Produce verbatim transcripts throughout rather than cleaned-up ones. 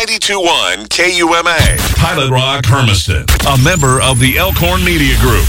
ninety-two point one K U M A. Pilot Rock Hermiston, a member of the Elkhorn Media Group.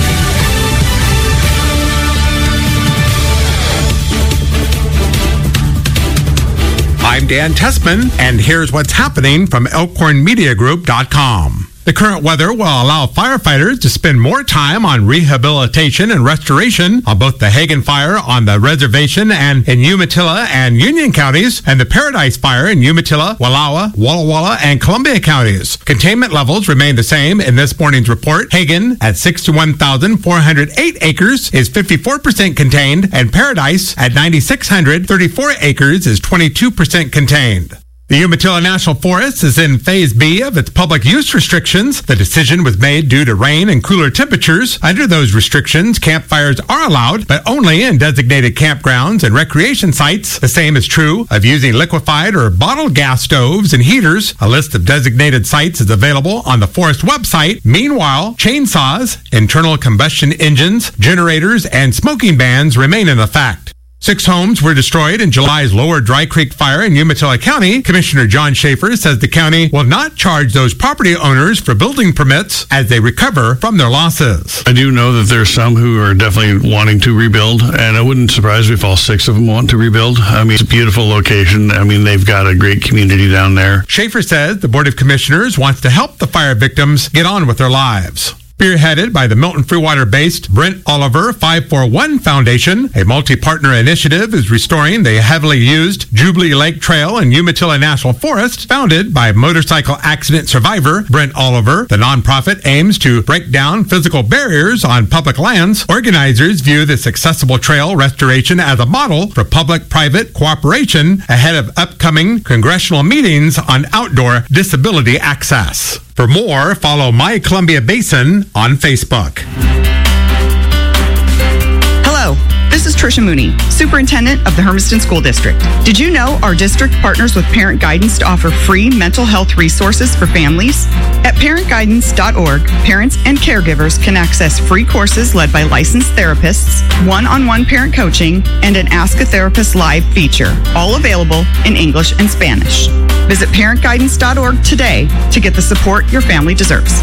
I'm Dan Tessman, and here's what's happening from elkhorn media group dot com. The current weather will allow firefighters to spend more time on rehabilitation and restoration on both the Hagen Fire on the reservation and in Umatilla and Union counties, and the Paradise Fire in Umatilla, Wallowa, Walla Walla, and Columbia counties. Containment levels remain the same in this morning's report. Hagen, at sixty-one thousand four hundred eight acres, is fifty-four percent contained, and Paradise, at nine thousand six hundred thirty-four acres, is twenty-two percent contained. The Umatilla National Forest is in Phase B of its public use restrictions. The decision was made due to rain and cooler temperatures. Under those restrictions, campfires are allowed, but only in designated campgrounds and recreation sites. The same is true of using liquefied or bottled gas stoves and heaters. A list of designated sites is available on the forest website. Meanwhile, chainsaws, internal combustion engines, generators, and smoking bans remain in effect. Six homes were destroyed in July's Lower Dry Creek fire in Umatilla County. Commissioner John Schaefer says the county will not charge those property owners for building permits as they recover from their losses. I do know that there's some who are definitely wanting to rebuild, and it wouldn't surprise me if all six of them want to rebuild. I mean, it's a beautiful location. I mean, they've got a great community down there. Schaefer says the Board of Commissioners wants to help the fire victims get on with their lives. Spearheaded by the Milton Freewater-based Brent Oliver five forty-one Foundation, a multi-partner initiative is restoring the heavily used Jubilee Lake Trail in Umatilla National Forest. Founded by motorcycle accident survivor Brent Oliver, the nonprofit aims to break down physical barriers on public lands. Organizers view this accessible trail restoration as a model for public-private cooperation ahead of upcoming congressional meetings on outdoor disability access. For more, follow My Columbia Basin on Facebook. Hello, this is Tricia Mooney, Superintendent of the Hermiston School District. Did you know our district partners with Parent Guidance to offer free mental health resources for families? At parent guidance dot org, parents and caregivers can access free courses led by licensed therapists, one-on-one parent coaching, and an Ask a Therapist Live feature, all available in English and Spanish. Visit parent guidance dot org today to get the support your family deserves.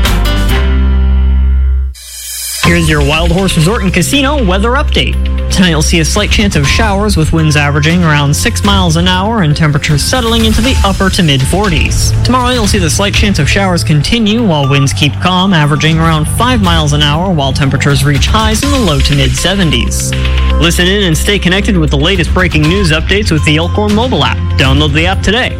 Here's your Wild Horse Resort and Casino weather update. Tonight you'll see a slight chance of showers with winds averaging around six miles an hour and temperatures settling into the upper to mid forties. Tomorrow you'll see the slight chance of showers continue while winds keep calm, averaging around five miles an hour while temperatures reach highs in the low to mid seventies. Listen in and stay connected with the latest breaking news updates with the Elkhorn mobile app. Download the app today.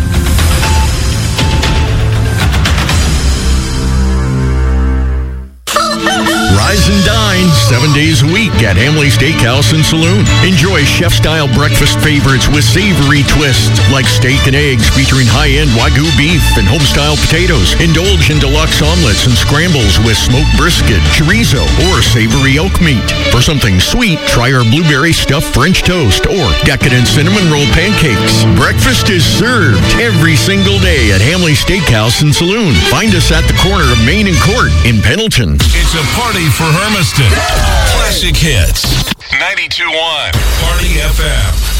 Rise and dine seven days a week at Hamley Steakhouse and Saloon. Enjoy chef-style breakfast favorites with savory twists like steak and eggs featuring high-end Wagyu beef and home-style potatoes. Indulge in deluxe omelets and scrambles with smoked brisket, chorizo, or savory elk meat. For something sweet, try our blueberry stuffed French toast or decadent cinnamon roll pancakes. Breakfast is served every single day at Hamley Steakhouse and Saloon. Find us at the corner of Main and Court in Pendleton. It's a party for Hermiston. Classic hits. ninety-two point one Party F M.